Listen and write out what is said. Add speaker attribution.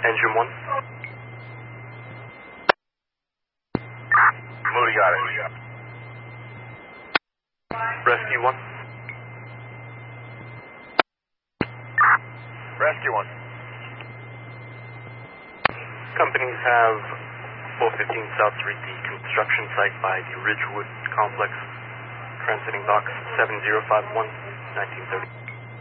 Speaker 1: Engine 1.
Speaker 2: Moody got it.
Speaker 1: Rescue 1.
Speaker 2: Rescue 1.
Speaker 1: Companies have 415 South Street, the construction site by the Ridgewood Complex, transiting box 7051, 1930.